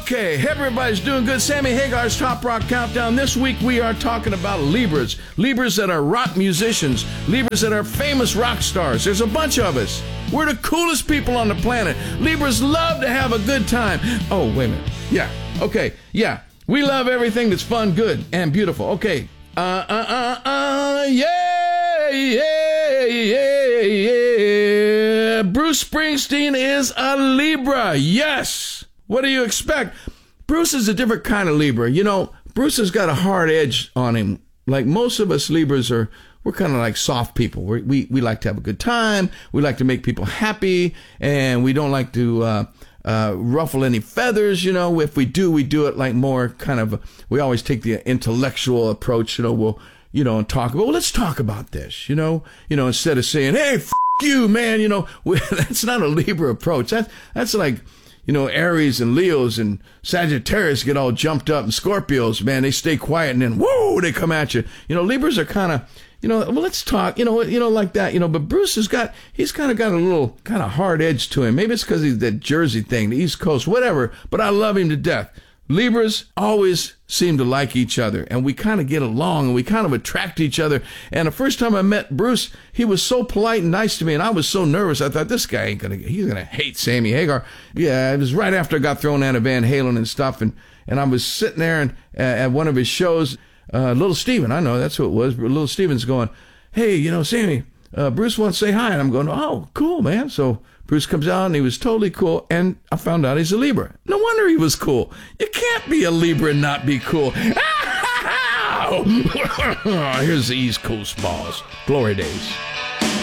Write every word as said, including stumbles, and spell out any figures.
Okay, everybody's doing good. Sammy Hagar's Top Rock Countdown. This week we are talking about Libras. Libras that are rock musicians. Libras that are famous rock stars. There's a bunch of us. We're the coolest people on the planet. Libras love to have a good time. Oh, wait a minute. Yeah, okay, yeah. We love everything that's fun, good, and beautiful. Okay. Uh, uh, uh, uh, yeah, yeah, yeah, yeah. Bruce Springsteen is a Libra. Yes. What do you expect? Bruce is a different kind of Libra. You know, Bruce has got a hard edge on him. Like most of us Libras are, we're kind of like soft people. We're, we we like to have a good time. We like to make people happy, and we don't like to uh, uh, ruffle any feathers. You know, if we do, we do it like more kind of. We always take the intellectual approach. You know, we'll you know and talk about. Well, let's talk about this. You know, you know, instead of saying, "Hey, f- you, man," you know, we, that's not a Libra approach. That's that's like. You know, Aries and Leos and Sagittarius get all jumped up, and Scorpios, man, they stay quiet, and then, whoa, they come at you. You know, Libras are kind of, you know, well, let's talk, you know, you know, like that, you know, but Bruce has got, he's kind of got a little kind of hard edge to him. Maybe it's because he's that Jersey thing, the East Coast, whatever, but I love him to death. Libras always seem to like each other, and we kind of get along, and we kind of attract each other. And the first time I met Bruce, he was so polite and nice to me, and I was so nervous. I thought, this guy ain't gonna, he's gonna hate Sammy Hagar. Yeah, it was right after I got thrown out of Van Halen and stuff, and, and I was sitting there and uh, at one of his shows, uh, Little Steven, I know that's who it was, but Little Steven's going, hey, you know, Sammy, uh, Bruce wants to say hi, and I'm going, oh, cool, man. So Bruce comes out, and he was totally cool, and I found out he's a Libra. No wonder he was cool. You can't be a Libra and not be cool. Here's the East Coast balls. Glory days.